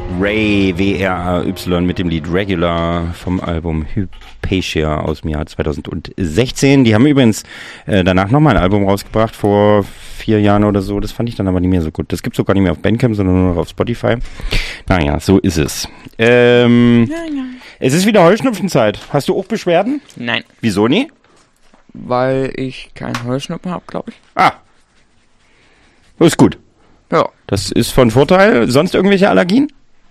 Ray, W-R-A-Y, mit dem Lied Regular vom Album Hypatia aus dem Jahr 2016. Die haben übrigens danach nochmal ein Album rausgebracht, vor 4 Jahren oder so. Das fand ich dann aber nicht mehr so gut. Das gibt's sogar nicht mehr auf Bandcamp, sondern nur noch auf Spotify. Naja, so ist es. Es ist wieder Heuschnupfenzeit. Hast du auch Beschwerden? Nein. Wieso nie? Weil ich keinen Heuschnupfen habe, glaube ich. Ah. Ist gut. Ja. Das ist von Vorteil. Sonst irgendwelche Allergien?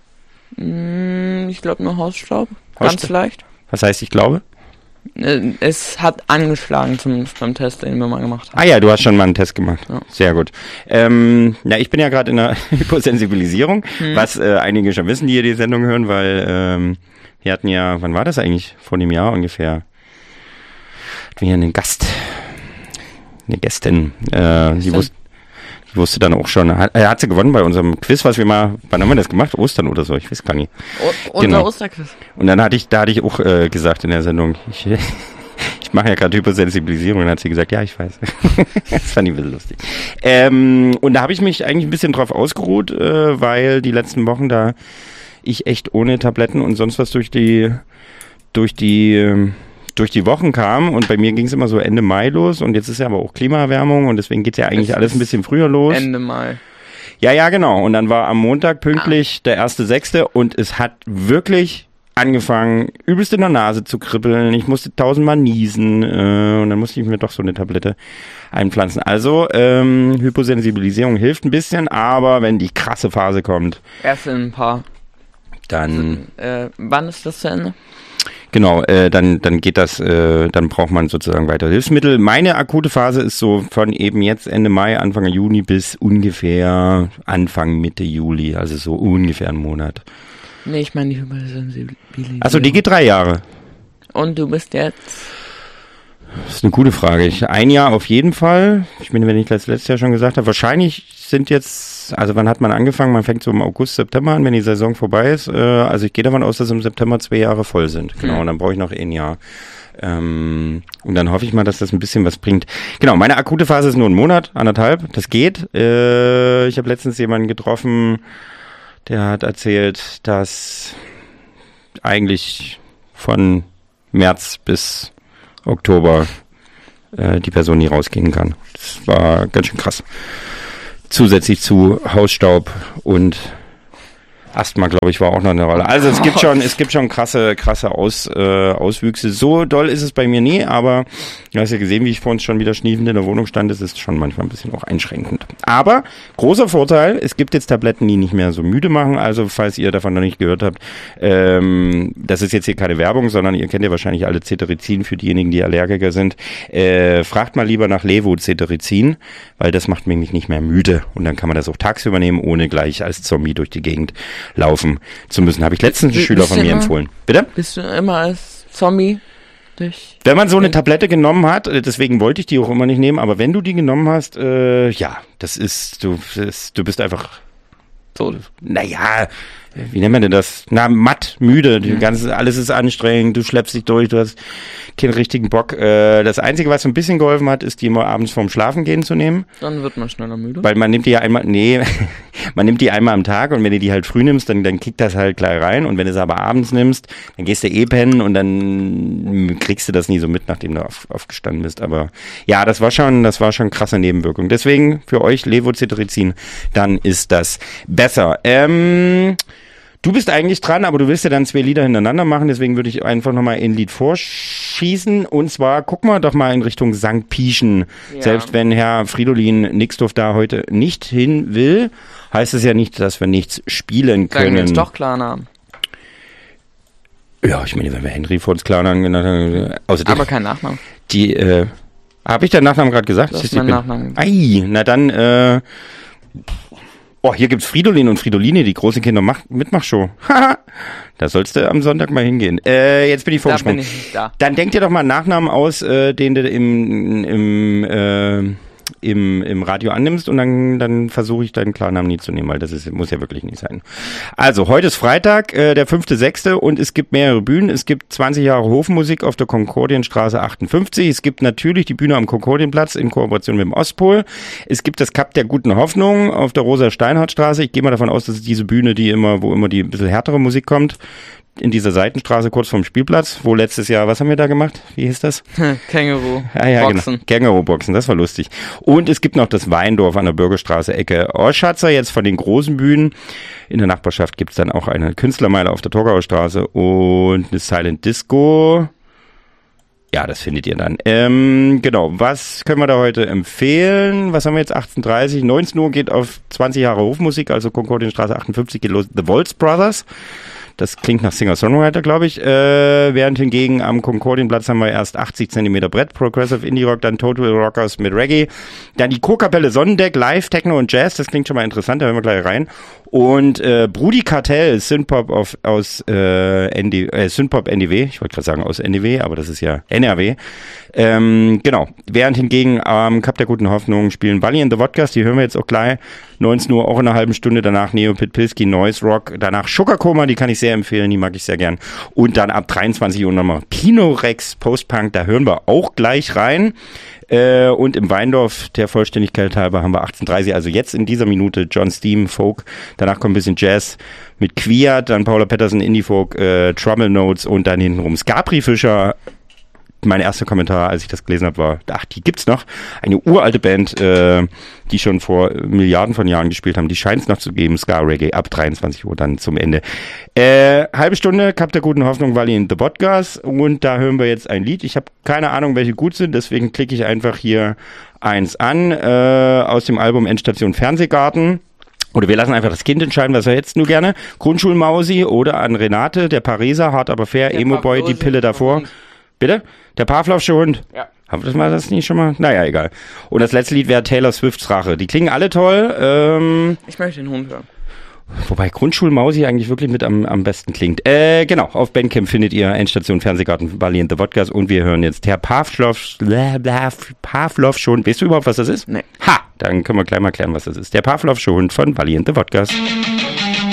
Ich glaube nur Hausstaub. Ganz leicht. Was heißt, ich glaube? Es hat angeschlagen beim Test, den wir mal gemacht haben. Ah ja, du hast schon mal einen Test gemacht. Ja. Sehr gut. Ich bin ja gerade in der Hyposensibilisierung, was einige schon wissen, die hier die Sendung hören, weil wir hatten ja, wann war das eigentlich? Vor einem Jahr ungefähr. Hatten wir hier eine Gästin, die wusste dann auch schon, hat sie gewonnen bei unserem Quiz, was wir mal, wann haben wir das gemacht? Ostern oder so, ich weiß gar nicht. Unser Osterquiz. Und dann da hatte ich auch gesagt in der Sendung, ich mache ja gerade Hypersensibilisierung, und dann hat sie gesagt, ja, ich weiß. Das fand ich ein bisschen lustig. Und da habe ich mich eigentlich ein bisschen drauf ausgeruht, weil die letzten Wochen da ich echt ohne Tabletten und sonst was durch die Wochen kam, und bei mir ging es immer so Ende Mai los, und jetzt ist ja aber auch Klimaerwärmung, und deswegen geht ja eigentlich alles ein bisschen früher los. Ende Mai. Ja, genau. Und dann war am Montag pünktlich der 1.6. und es hat wirklich angefangen, übelst in der Nase zu kribbeln. Ich musste 1000-mal niesen und dann musste ich mir doch so eine Tablette einpflanzen. Also Hyposensibilisierung hilft ein bisschen, aber wenn die krasse Phase kommt, erst in ein paar. Dann wann ist das zu Ende? Genau, dann geht das, dann braucht man sozusagen weitere Hilfsmittel. Meine akute Phase ist so von eben jetzt Ende Mai, Anfang Juni bis ungefähr Anfang Mitte Juli, also so ungefähr einen Monat. Nee, ich meine die Hypersensibilisierung. Achso, die geht 3 Jahre. Und du bist jetzt? Das ist eine gute Frage. 1 Jahr auf jeden Fall. Ich meine, wenn ich das letztes Jahr schon gesagt habe, wahrscheinlich sind jetzt, also wann hat man angefangen? Man fängt so im August, September an, wenn die Saison vorbei ist. Also ich gehe davon aus, dass im September 2 Jahre voll sind. Genau, und dann brauche ich noch 1 Jahr. Und dann hoffe ich mal, dass das ein bisschen was bringt. Genau, meine akute Phase ist nur 1 Monat, 1,5. Das geht. Ich habe letztens jemanden getroffen, der hat erzählt, dass eigentlich von März bis Oktober die Person nie rausgehen kann. Das war ganz schön krass. Zusätzlich zu Hausstaub und Asthma, glaube ich, war auch noch eine Rolle. Also es gibt schon krasse Auswüchse. So doll ist es bei mir nie, aber du hast ja gesehen, wie ich vor uns schon wieder schniefend in der Wohnung stand. Das ist schon manchmal ein bisschen auch einschränkend. Aber großer Vorteil, es gibt jetzt Tabletten, die nicht mehr so müde machen. Also falls ihr davon noch nicht gehört habt, das ist jetzt hier keine Werbung, sondern ihr kennt ja wahrscheinlich alle Cetirizin für diejenigen, die Allergiker sind. Fragt mal lieber nach Levocetirizin, weil das macht mich nicht mehr müde. Und dann kann man das auch tagsüber nehmen, ohne gleich als Zombie durch die Gegend laufen zu müssen. Habe ich letztens einen Schüler von mir empfohlen. Bitte? Bist du immer als Zombie durch? Wenn man so eine Tablette genommen hat, deswegen wollte ich die auch immer nicht nehmen, aber wenn du die genommen hast, ja, das ist, du bist einfach so, naja, wie nennt man denn das? Matt, müde, alles ist anstrengend, du schleppst dich durch, du hast keinen richtigen Bock. Das Einzige, was so ein bisschen geholfen hat, ist, die immer abends vorm Schlafengehen zu nehmen. Dann wird man schneller müde. Weil man nimmt die ja einmal, man nimmt die einmal am Tag, und wenn du die halt früh nimmst, dann kickt das halt gleich rein, und wenn du es aber abends nimmst, dann gehst du pennen, und dann kriegst du das nie so mit, nachdem du aufgestanden bist. Aber ja, das war schon krasse Nebenwirkung. Deswegen für euch Levocetirizin, dann ist das besser. Du bist eigentlich dran, aber du willst ja dann 2 Lieder hintereinander machen, deswegen würde ich einfach nochmal ein Lied vorschießen, und zwar gucken wir doch mal in Richtung St. Pieschen. Ja. Selbst wenn Herr Fridolin Nixdorf da heute nicht hin will, heißt es ja nicht, dass wir nichts spielen können. Sagen wir jetzt doch Klarnamen. Ja, ich meine, wenn wir Henry vor uns Klarnamen genannt haben. Außerdem, aber kein Nachnamen. Habe ich deinen Nachnamen gerade gesagt? Das ist mein Nachnamen. Ei, na dann, hier gibt's Fridolin und Fridoline, die große Kinder-Mitmachshow. Haha, da sollst du am Sonntag mal hingehen. Jetzt bin ich vorgesprungen. Da bin ich nicht da. Dann denk dir doch mal einen Nachnamen aus, den du im Radio annimmst und dann versuche ich deinen Klarnamen nie zu nehmen, weil muss ja wirklich nicht sein. Also, heute ist Freitag, der 5.6. und es gibt mehrere Bühnen. Es gibt 20 Jahre Hofmusik auf der Konkordienstraße 58. Es gibt natürlich die Bühne am Konkordienplatz in Kooperation mit dem Ostpol. Es gibt das Cup der guten Hoffnung auf der Rosa-Steinhardt-Straße. Ich gehe mal davon aus, dass es diese Bühne, wo immer die ein bisschen härtere Musik kommt, in dieser Seitenstraße kurz vorm Spielplatz, wo letztes Jahr, was haben wir da gemacht? Wie hieß das? Känguru. Ja, Boxen. Genau. Känguru-Boxen, das war lustig. Und es gibt noch das Weindorf an der Bürgerstraße, Ecke Oschatzer, jetzt von den großen Bühnen. In der Nachbarschaft gibt es dann auch eine Künstlermeile auf der Torgauer Straße und eine Silent Disco. Ja, das findet ihr dann. Genau, was können wir da heute empfehlen? Was haben wir jetzt? 18:30, 19 Uhr geht auf 20 Jahre Hofmusik, also Konkordienstraße 58 geht los. The Waltz Brothers. Das klingt nach Singer-Songwriter, glaube ich. Während hingegen am Konkordienplatz haben wir erst 80 Zentimeter Brett, Progressive Indie Rock, dann Total Rockers mit Reggae. Dann die Chorkapelle Sonnendeck, Live, Techno und Jazz. Das klingt schon mal interessant, da hören wir gleich rein. Und Brudi Kartell, Synthpop aus Synthpop NDW. Ich wollte gerade sagen aus NDW, aber das ist ja NRW. Genau. Während hingegen am Cup der guten Hoffnung spielen Wally and the Wodkas, die hören wir jetzt auch gleich. 19 Uhr auch in einer halben Stunde, danach Neo Pitpilski, Noise Rock, danach Sugar Coma, die kann ich sehr empfehlen, die mag ich sehr gern. Und dann ab 23 Uhr nochmal Pino Rex Postpunk, da hören wir auch gleich rein. Und im Weindorf, der Vollständigkeit halber, haben wir 18:30, also jetzt in dieser Minute John Steam, Folk, danach kommt ein bisschen Jazz mit Quiat, dann Paula Patterson, Indie Folk, Trouble Notes und dann hintenrum Scapri Fischer. Mein erster Kommentar, als ich das gelesen habe, war, ach, die gibt's noch. Eine uralte Band, die schon vor Milliarden von Jahren gespielt haben. Die scheint es noch zu geben. Ska Reggae ab 23 Uhr dann zum Ende. Halbe Stunde, Cup der guten Hoffnung, Wally in the Podcast. Und da hören wir jetzt ein Lied. Ich habe keine Ahnung, welche gut sind. Deswegen klicke ich einfach hier eins an aus dem Album Endstation Fernsehgarten. Oder wir lassen einfach das Kind entscheiden, was er jetzt nur gerne. Grundschulmausi oder an Renate, der Pariser, hart aber fair, Emo-Boy, die Pille davor. Bitte? Der Pavlovsche Hund? Ja. Haben wir das nicht schon mal? Naja, egal. Und das letzte Lied wäre Taylor Swifts Rache. Die klingen alle toll. Ich möchte den Hund hören. Wobei Grundschulmausi eigentlich wirklich mit am besten klingt. Genau, auf Bandcamp findet ihr Endstation Fernsehgarten, Wally and the Wodkas und wir hören jetzt Herr Pavlovsche Hund. Weißt du überhaupt, was das ist? Nee. Ha! Dann können wir gleich mal klären, was das ist. Der Pavlovsche Hund von Wally and the Wodkas.